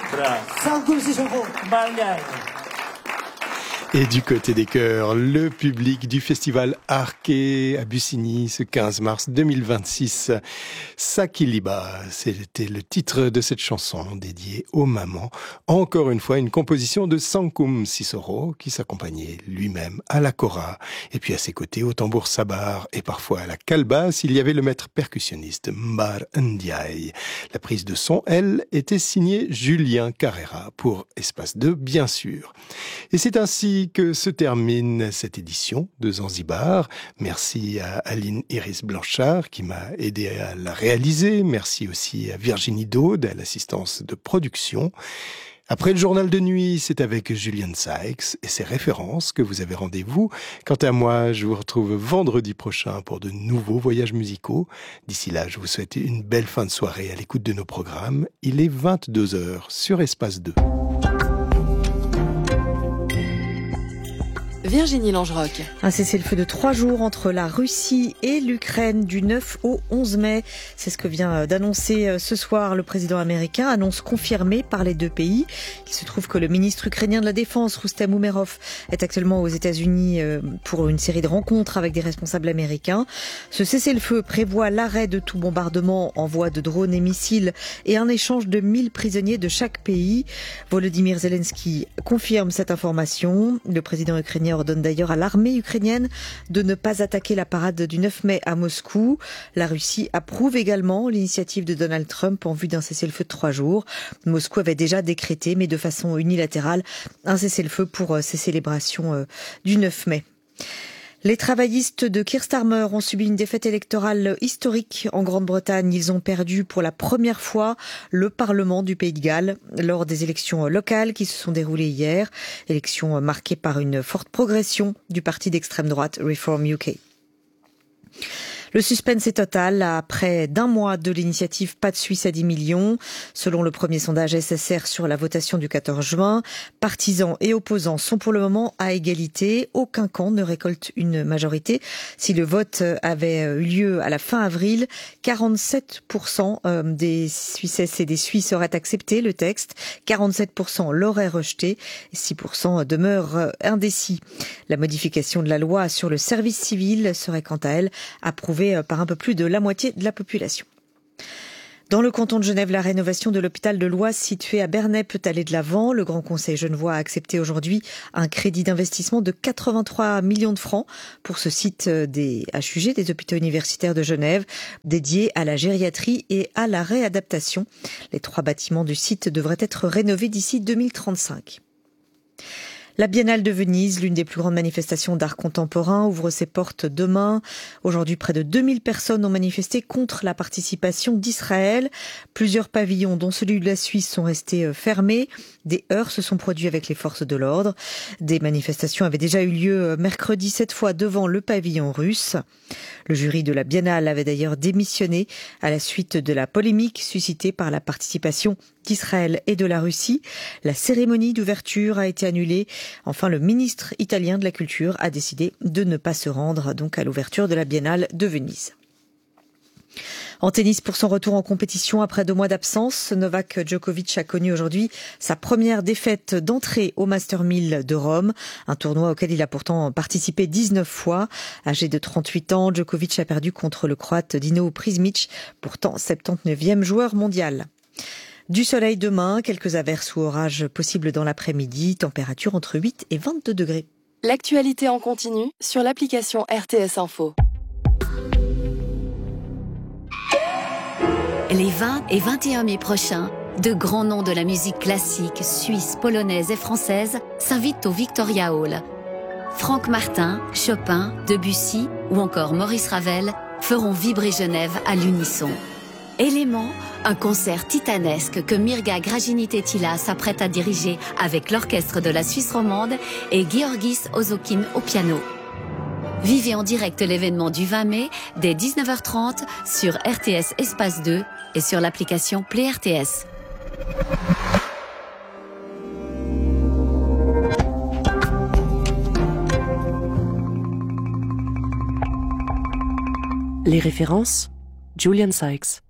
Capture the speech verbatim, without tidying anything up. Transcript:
Sangkum Sissoko. Bangay. Et du côté des chœurs, le public du festival Arké à Bussigny ce quinze mars deux mille vingt-six. Sakiliba, c'était le titre de cette chanson dédiée aux mamans. Encore une fois, une composition de Sangkum Sissoko qui s'accompagnait lui-même à la kora. Et puis à ses côtés, au tambour sabar et parfois à la calebasse, il y avait le maître percussionniste Mbar Ndiaye. La prise de son, elle, était signée Julien Carrera pour Espace deux, bien sûr. Et c'est ainsi que se termine cette édition de Zanzibar. Merci à Aline Iris Blanchard qui m'a aidé à la réaliser. Merci aussi à Virginie Daude à l'assistance de production. Après le journal de nuit, c'est avec Julian Sykes et ses références que vous avez rendez-vous. Quant à moi, je vous retrouve vendredi prochain pour de nouveaux voyages musicaux. D'ici là, je vous souhaite une belle fin de soirée à l'écoute de nos programmes. Il est vingt-deux heures sur Espace deux. Virginie Langerock. Un cessez-le-feu de trois jours entre la Russie et l'Ukraine du neuf au onze mai. C'est ce que vient d'annoncer ce soir le président américain, annonce confirmée par les deux pays. Il se trouve que le ministre ukrainien de la Défense, Roustem Umerov, est actuellement aux États-Unis pour une série de rencontres avec des responsables américains. Ce cessez-le-feu prévoit l'arrêt de tout bombardement, envoi de drones et missiles et un échange de mille prisonniers de chaque pays. Volodymyr Zelensky confirme cette information. Le président ukrainien ordonne d'ailleurs à l'armée ukrainienne de ne pas attaquer la parade du neuf mai à Moscou. La Russie approuve également l'initiative de Donald Trump en vue d'un cessez-le-feu de trois jours. Moscou avait déjà décrété, mais de façon unilatérale, un cessez-le-feu pour ces célébrations du neuf mai. Les travaillistes de Keir Starmer ont subi une défaite électorale historique en Grande-Bretagne. Ils ont perdu pour la première fois le Parlement du Pays de Galles lors des élections locales qui se sont déroulées hier. Élections marquées par une forte progression du parti d'extrême droite Reform U K. Le suspense est total à près d'un mois de l'initiative Pas de Suisse à dix millions. Selon le premier sondage S S R sur la votation du quatorze juin, partisans et opposants sont pour le moment à égalité. Aucun camp ne récolte une majorité. Si le vote avait eu lieu à la fin avril, quarante-sept pour cent des Suissesses et des Suisses auraient accepté le texte, quarante-sept pour cent l'auraient rejeté et six pour cent demeurent indécis. La modification de la loi sur le service civil serait quant à elle approuvée par un peu plus de la moitié de la population. Dans le canton de Genève, la rénovation de l'hôpital de l'Oise situé à Bernay peut aller de l'avant. Le Grand Conseil genevois a accepté aujourd'hui un crédit d'investissement de quatre-vingt-trois millions de francs pour ce site des H U G, des hôpitaux universitaires de Genève, dédié à la gériatrie et à la réadaptation. Les trois bâtiments du site devraient être rénovés d'ici deux mille trente-cinq. La Biennale de Venise, l'une des plus grandes manifestations d'art contemporain, ouvre ses portes demain. Aujourd'hui, près de deux mille personnes ont manifesté contre la participation d'Israël. Plusieurs pavillons, dont celui de la Suisse, sont restés fermés. Des heurts se sont produits avec les forces de l'ordre. Des manifestations avaient déjà eu lieu mercredi, cette fois devant le pavillon russe. Le jury de la Biennale avait d'ailleurs démissionné à la suite de la polémique suscitée par la participation d'Israël et de la Russie. La cérémonie d'ouverture a été annulée. Enfin, le ministre italien de la Culture a décidé de ne pas se rendre donc à l'ouverture de la Biennale de Venise. En tennis, pour son retour en compétition après deux mois d'absence, Novak Djokovic a connu aujourd'hui sa première défaite d'entrée au Master mille de Rome, un tournoi auquel il a pourtant participé dix-neuf fois. Âgé de trente-huit ans, Djokovic a perdu contre le Croate Dino Prizmic, pourtant soixante-dix-neuvième joueur mondial. Du soleil demain, quelques averses ou orages possibles dans l'après-midi, température entre huit et vingt-deux degrés. L'actualité en continu sur l'application R T S Info. Les vingt et vingt et un mai prochains, de grands noms de la musique classique, suisse, polonaise et française s'invitent au Victoria Hall. Franck Martin, Chopin, Debussy ou encore Maurice Ravel feront vibrer Genève à l'unisson. Élément, un concert titanesque que Mirga Gragini-Tettila s'apprête à diriger avec l'orchestre de la Suisse romande et Georgis Ozokin au piano. Vivez en direct l'événement du vingt mai dès dix-neuf heures trente sur R T S Espace deux et sur l'application Play R T S. Les références, Julian Sykes.